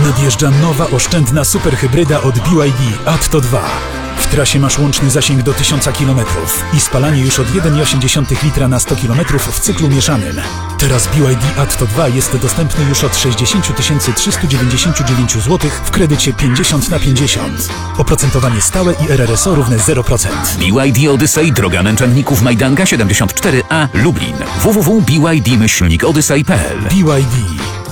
Nadjeżdża nowa, oszczędna superhybryda od BYD Atto 2. W trasie masz łączny zasięg do 1000 km i spalanie już od 1,8 litra na 100 km w cyklu mieszanym. Teraz BYD Atto 2 jest dostępny już od 60 399 zł w kredycie 50/50. Oprocentowanie stałe i RRSO równe 0%. BYD Odyssey, droga Męczenników Majdanka 74A, Lublin. www.byd-odyssey.pl. BYD.